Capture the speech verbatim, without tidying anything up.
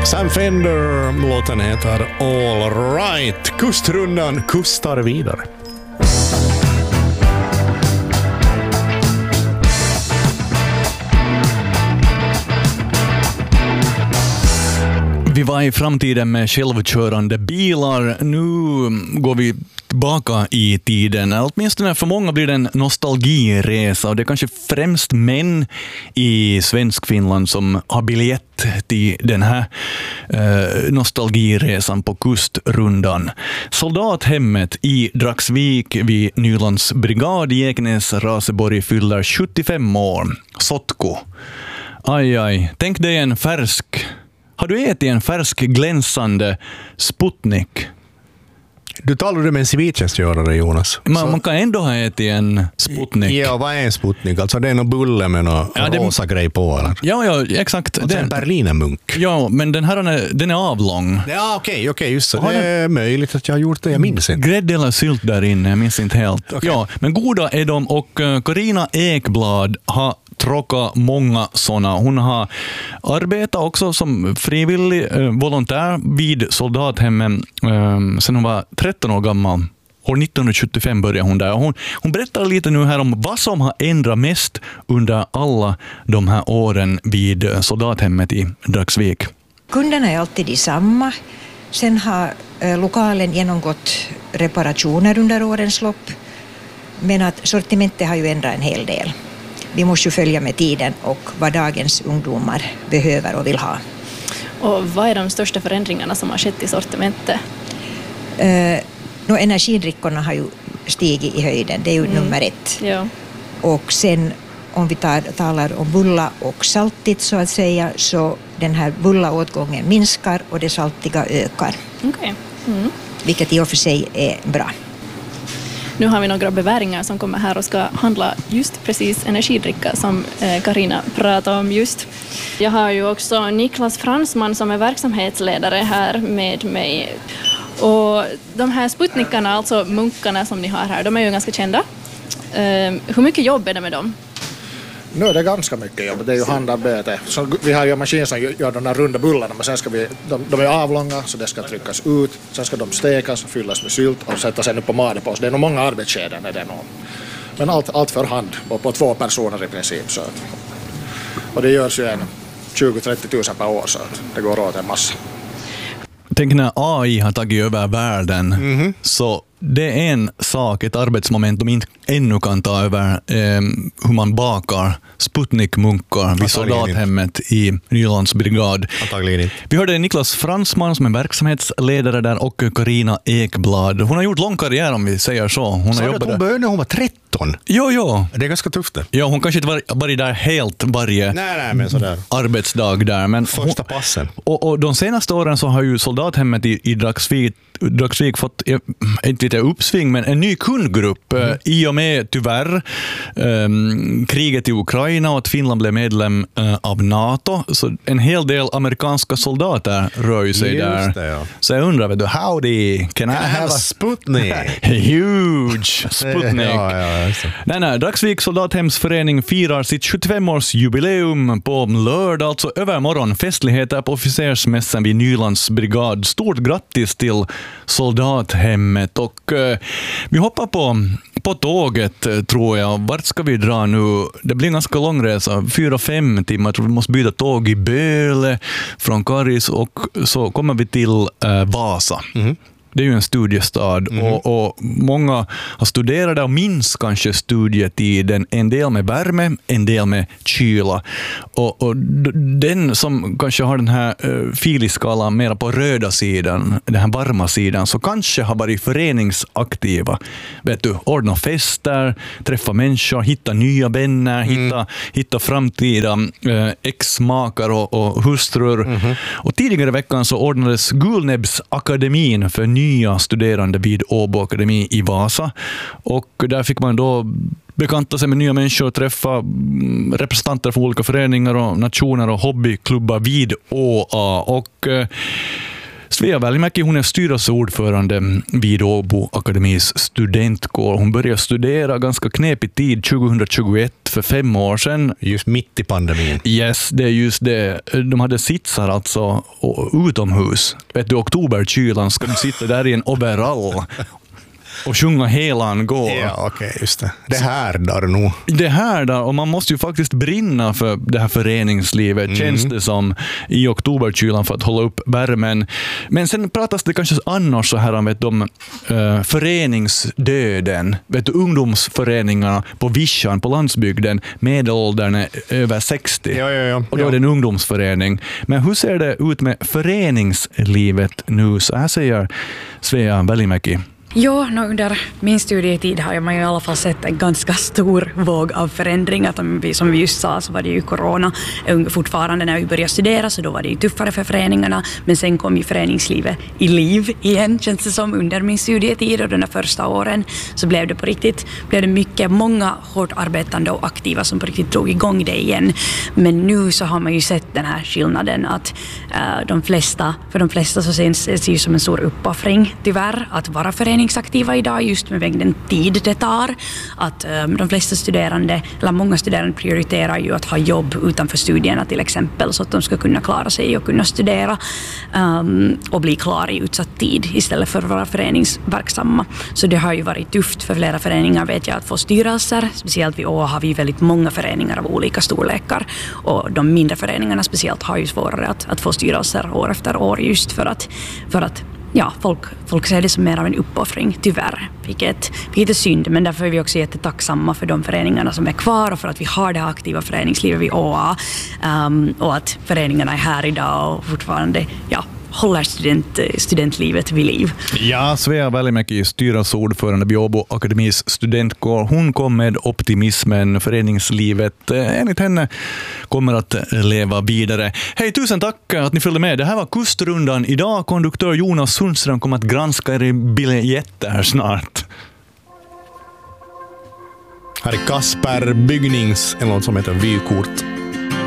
Sam Fender, låten heter All Right. Kustrundan kustar vidare. Vi var i framtiden med självkörande bilar. Nu går vi tillbaka i tiden. Åtminstone för många blir det en nostalgiresa. Och det är kanske främst män i svensk Finland som har biljett till den här eh, nostalgiresan på kustrundan. Soldathemmet i Dragsvik vid Nylands brigad i Ekenäs, Raseborg fyller sjuttiofem år. Sotko. Aj, aj. Tänk dig en färsk... Har du ätit en färsk glänsande Sputnik? Du talar du med en civiltjänstgörare, Jonas. Man, man kan ändå ha ätit en Sputnik. Ja, vad är en Sputnik? Alltså det är någon bulle med någon ja, rosa det... grej på. Eller? Ja, ja, exakt. Och en Berlinermunk. Ja, men den här är, den är avlång. Ja, okej, okay, okay, just så. Det är den... möjligt att jag har gjort det, jag minns inte. Grädde eller sylt där inne, jag minns inte helt. Okay. Ja, men goda är de och Carina Ekblad har tråkat många sådana. Hon har arbetat också som frivillig eh, volontär vid soldathemmen eh, sen hon var tretton år gammal. År nittonhundrasjuttiofem började hon där. Hon, hon berättar lite nu här om vad som har ändrat mest under alla de här åren vid soldathemmet i Dragsvik. Kunderna är alltid detsamma. Sen har eh, lokalen genomgått reparationer under årens lopp. Men att sortimentet har ju ändrat en hel del. Vi måste ju följa med tiden och vad dagens ungdomar behöver och vill ha. Och vad är de största förändringarna som har skett i sortimentet? Uh, no, energidrickorna har ju stigit i höjden, det är ju mm. nummer ett. Ja. Och sen om vi tar, talar om bulla och saltigt så att säga, så den här bullaåtgången minskar och det saltiga ökar. Okay. Mm. Vilket i och för sig är bra. Nu har vi några beväringar som kommer här och ska handla just precis energidricka som Carina pratade om just. Jag har ju också Niklas Fransman som är verksamhetsledare här med mig. Och de här Sputnikarna, alltså munkarna som ni har här, de är ju ganska kända. Hur mycket jobb är det med dem? Nu är det ganska mycket jobb, det är ju handarbete. Så vi har ju en maskin som gör de där runda bullarna, men sen ska vi, de, de är avlånga så det ska tryckas ut, sen ska de stekas och fyllas med sylt och sätta sen upp på madepås. Det är nog många arbetskedjor är det nog. Men allt, allt för hand och på två personer i princip. Så. Och det görs ju en tjugo till trettio tusen per år så det går åt en massa. Tänk när A I har tagit över världen mm-hmm. så det är en sak, ett arbetsmoment de inte ännu kan ta över eh, hur man bakar Sputnik-munkar vid soldathemmet i Nylands brigad. Vi hörde Niklas Fransman som är verksamhetsledare där och Carina Ekblad. Hon har gjort lång karriär om vi säger så. Hon så har jobbat hon började när hon var tretton? Jo, jo. Det är ganska tufft det. Ja, hon kanske inte var, varit där helt varje nej, nej, men sådär. arbetsdag där. Men första hon, passen. Och, och de senaste åren så har ju soldathemmet i, i Dragsvik Dragsvik fått inte vet jag, uppsving men en ny kundgrupp mm. i och med tyvärr um, kriget i Ukraina och att Finland blev medlem uh, av NATO så en hel del amerikanska soldater rör ju sig just där det, ja. så jag undrar vet du, howdy can I have a Sputnik huge Sputnik ja, ja, nej, nej, Dragsvik soldathemsförening firar sitt sjuttiofem-årsjubileum på lördag, alltså övermorgon festligheter på officersmässan vid Nylands brigad. Stort grattis till soldathemmet och eh, vi hoppar på, på tåget tror jag. Vart ska vi dra nu? Det blir en ganska lång resa, fyra fem timmar. Jag tror vi måste byta tåg i Böle från Karis och så kommer vi till eh, Vasa. Mm. Det är ju en studiestad mm. och, och många har studerat där och minns kanske studietiden. En del med värme, en del med kyla. Och, och den som kanske har den här uh, filiskalan mera på röda sidan, den här varma sidan, så kanske har varit föreningsaktiva. Vet du, ordna fester, träffa människor, hitta nya vänner, mm. hitta, hitta framtida uh, ex-makar och, och hustrur. Mm. Och tidigare i veckan så ordnades Gulnäbbsakademin för nya studerande vid Åbo Akademi i Vasa. Och där fick man då bekanta sig med nya människor och träffa representanter för olika föreningar och nationer och hobbyklubbar vid Å A. Och Svea Välimäki, hon är styrelseordförande vid Åbo Akademis studentkår. Hon började studera ganska knepig tid tjugohundratjugoett, för fem år sedan. Just mitt i pandemin. Yes, det är just det. De hade sitsar alltså utomhus. Vet du, oktoberkylan ska du sitta där i en overall och sjunga helan går. Ja, okej, okay, just det. Det här där nog. Det här där, och man måste ju faktiskt brinna för det här föreningslivet, mm. känns det som, i oktoberkylan för att hålla upp värmen. Men sen pratas det kanske annars så här om, vet du, om uh, föreningsdöden. Vet du, ungdomsföreningarna på Vischan, på landsbygden, medelåldern är över sextio. Ja, ja, ja. Och då är det en ungdomsförening. Men hur ser det ut med föreningslivet nu? Så här säger Svea Välimäki. Jo, under min studietid har man ju i alla fall sett en ganska stor våg av förändringar. Som vi just sa så var det ju corona fortfarande när vi började studera, så då var det ju tuffare för föreningarna. Men sen kom ju föreningslivet i liv igen, känns det som, under min studietid och de första åren. Så blev det på riktigt, blev det mycket, många hårt arbetande och aktiva som på riktigt drog igång det igen. Men nu så har man ju sett den här skillnaden att uh, de flesta, för de flesta så ses det ju som en stor uppoffring tyvärr att vara föreningsliv aktiva idag, just med mängden tid det tar. Att um, de flesta studerande, eller många studerande prioriterar ju att ha jobb utanför studierna till exempel, så att de ska kunna klara sig och kunna studera um, och bli klara i utsatt tid istället för att vara föreningsverksamma. Så det har ju varit tufft för flera föreningar, vet jag, att få styrelser. Speciellt vid Å har vi väldigt många föreningar av olika storlekar, och de mindre föreningarna speciellt har ju svårare att, att få styrelser år efter år, just för att, för att ja, folk, folk ser det som mer av en uppoffring, tyvärr. Vilket, vilket är synd, men därför är vi också jättetacksamma för de föreningarna som är kvar och för att vi har det aktiva föreningslivet vid Å A. Um, och att föreningarna är här idag och fortfarande ja, håller student, studentlivet vid liv. Ja, Svea Välimäki, styrelseordförande vid Åbo Akademis studentkår. Hon kom med optimismen. Föreningslivet, enligt henne, kommer att leva vidare. Hej, tusen tack att ni följde med. Det här var Kustrundan idag. Konduktör Jonas Sundström kommer att granska er biljetter snart. Här är Kasper Bygnings, eller något som heter Vykort.